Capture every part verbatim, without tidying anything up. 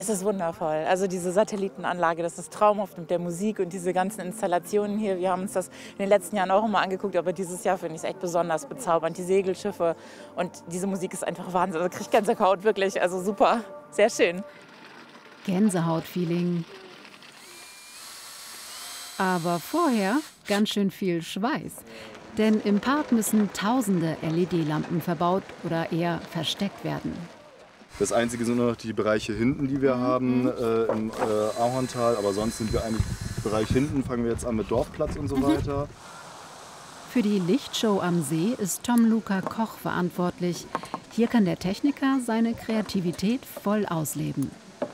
Es ist wundervoll. Also diese Satellitenanlage, das ist traumhaft mit der Musik und diese ganzen Installationen hier. Wir haben uns das in den letzten Jahren auch immer angeguckt, aber dieses Jahr finde ich es echt besonders bezaubernd. Die Segelschiffe und diese Musik ist einfach Wahnsinn. Also kriege ich Gänsehaut, wirklich. Also super, sehr schön. Gänsehaut-Feeling. Aber vorher ganz schön viel Schweiß. Denn im Park müssen tausende L E D-Lampen verbaut oder eher versteckt werden. Das Einzige sind nur noch die Bereiche hinten, die wir haben äh, im äh, Ahorntal. Aber sonst sind wir eigentlich im Bereich hinten, fangen wir jetzt an mit Dorfplatz und so Mhm. weiter. Für die Lichtshow am See ist Tom-Luca Koch verantwortlich. Hier kann der Techniker seine Kreativität voll ausleben.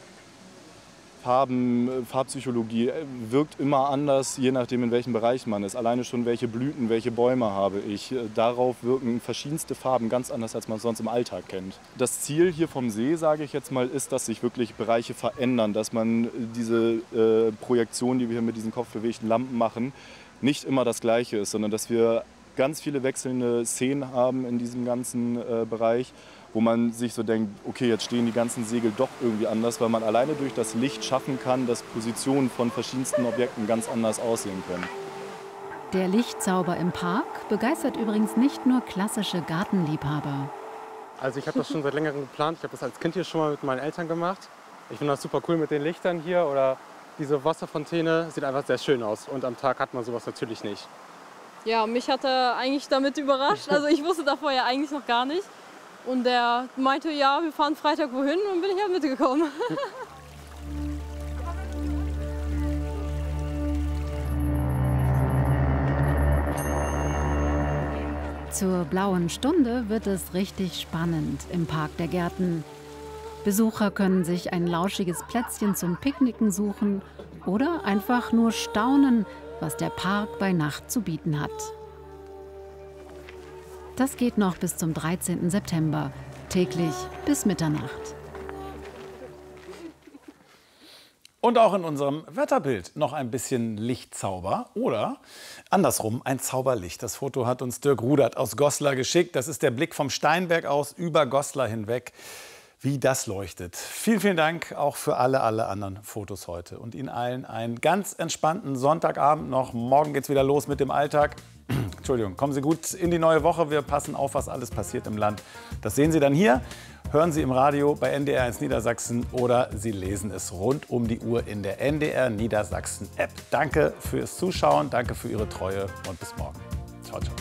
Farben, Farbpsychologie wirkt immer anders, je nachdem in welchem Bereich man ist. Alleine schon welche Blüten, welche Bäume habe ich. Darauf wirken verschiedenste Farben ganz anders, als man es sonst im Alltag kennt. Das Ziel hier vom See, sage ich jetzt mal, ist, dass sich wirklich Bereiche verändern, dass man diese äh, Projektion, die wir hier mit diesen kopfbewegten Lampen machen, nicht immer das Gleiche ist, sondern dass wir ganz viele wechselnde Szenen haben in diesem ganzen äh, Bereich, wo man sich so denkt, okay, jetzt stehen die ganzen Segel doch irgendwie anders, weil man alleine durch das Licht schaffen kann, dass Positionen von verschiedensten Objekten ganz anders aussehen können. Der Lichtzauber im Park begeistert übrigens nicht nur klassische Gartenliebhaber. Also ich habe das schon seit längerem geplant. Ich habe das als Kind hier schon mal mit meinen Eltern gemacht. Ich finde das super cool mit den Lichtern hier oder diese Wasserfontäne. Sieht einfach sehr schön aus und am Tag hat man sowas natürlich nicht. Ja, mich hat er eigentlich damit überrascht. Also ich wusste davor ja eigentlich noch gar nicht. Und er meinte, ja, wir fahren Freitag wohin und bin ich halt mitgekommen. Zur blauen Stunde wird es richtig spannend im Park der Gärten. Besucher können sich ein lauschiges Plätzchen zum Picknicken suchen oder einfach nur staunen, was der Park bei Nacht zu bieten hat. Das geht noch bis zum dreizehnten September, täglich bis Mitternacht. Und auch in unserem Wetterbild noch ein bisschen Lichtzauber oder andersrum ein Zauberlicht. Das Foto hat uns Dirk Rudert aus Goslar geschickt. Das ist der Blick vom Steinberg aus über Goslar hinweg. Wie das leuchtet. Vielen, vielen Dank auch für alle, alle anderen Fotos heute. Und Ihnen allen einen ganz entspannten Sonntagabend noch. Morgen geht's wieder los mit dem Alltag. Entschuldigung, kommen Sie gut in die neue Woche. Wir passen auf, was alles passiert im Land. Das sehen Sie dann hier, hören Sie im Radio bei N D R eins Niedersachsen oder Sie lesen es rund um die Uhr in der N D R Niedersachsen App. Danke fürs Zuschauen, danke für Ihre Treue und bis morgen. Ciao, ciao.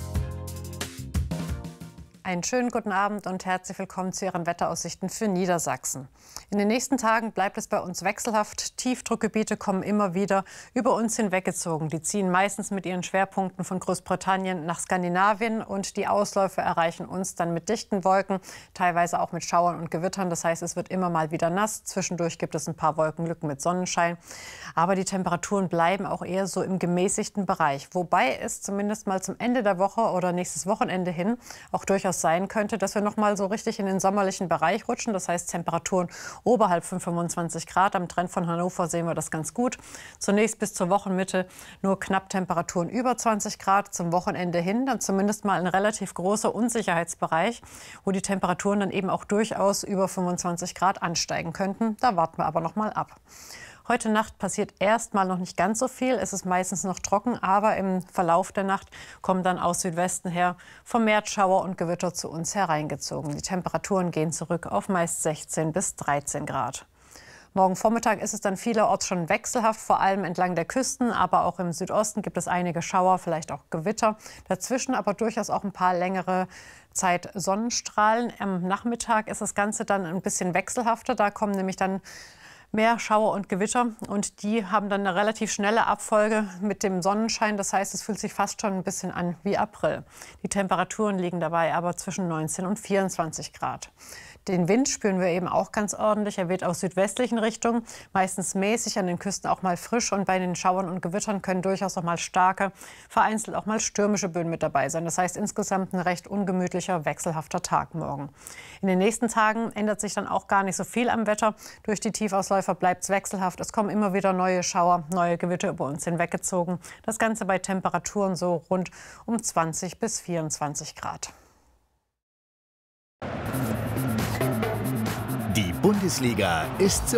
Einen schönen guten Abend und herzlich willkommen zu Ihren Wetteraussichten für Niedersachsen. In den nächsten Tagen bleibt es bei uns wechselhaft. Tiefdruckgebiete kommen immer wieder über uns hinweggezogen. Die ziehen meistens mit ihren Schwerpunkten von Großbritannien nach Skandinavien und die Ausläufe erreichen uns dann mit dichten Wolken, teilweise auch mit Schauern und Gewittern. Das heißt, es wird immer mal wieder nass. Zwischendurch gibt es ein paar Wolkenlücken mit Sonnenschein. Aber die Temperaturen bleiben auch eher so im gemäßigten Bereich. Wobei es zumindest mal zum Ende der Woche oder nächstes Wochenende hin auch durchaus sein könnte, dass wir noch mal so richtig in den sommerlichen Bereich rutschen. Das heißt, Temperaturen oberhalb von fünfundzwanzig Grad. Am Trend von Hannover sehen wir das ganz gut. Zunächst bis zur Wochenmitte nur knapp Temperaturen über zwanzig Grad. Zum Wochenende hin dann zumindest mal ein relativ großer Unsicherheitsbereich, wo die Temperaturen dann eben auch durchaus über fünfundzwanzig Grad ansteigen könnten. Da warten wir aber noch mal ab. Heute Nacht passiert erstmal noch nicht ganz so viel. Es ist meistens noch trocken, aber im Verlauf der Nacht kommen dann aus Südwesten her vermehrt Schauer und Gewitter zu uns hereingezogen. Die Temperaturen gehen zurück auf meist sechzehn bis dreizehn Grad. Morgen Vormittag ist es dann vielerorts schon wechselhaft, vor allem entlang der Küsten, aber auch im Südosten gibt es einige Schauer, vielleicht auch Gewitter. Dazwischen aber durchaus auch ein paar längere Zeit Sonnenstrahlen. Am Nachmittag ist das Ganze dann ein bisschen wechselhafter. Da kommen nämlich dann mehr Schauer und Gewitter und die haben dann eine relativ schnelle Abfolge mit dem Sonnenschein. Das heißt, es fühlt sich fast schon ein bisschen an wie April. Die Temperaturen liegen dabei aber zwischen neunzehn und vierundzwanzig Grad. Den Wind spüren wir eben auch ganz ordentlich. Er weht aus südwestlichen Richtungen, meistens mäßig, an den Küsten auch mal frisch. Und bei den Schauern und Gewittern können durchaus auch mal starke, vereinzelt auch mal stürmische Böen mit dabei sein. Das heißt insgesamt ein recht ungemütlicher, wechselhafter Tag morgen. In den nächsten Tagen ändert sich dann auch gar nicht so viel am Wetter. Durch die Tiefausläufer bleibt es wechselhaft. Es kommen immer wieder neue Schauer, neue Gewitter über uns hinweggezogen. Das Ganze bei Temperaturen so rund um zwanzig bis vierundzwanzig Grad. Die Bundesliga ist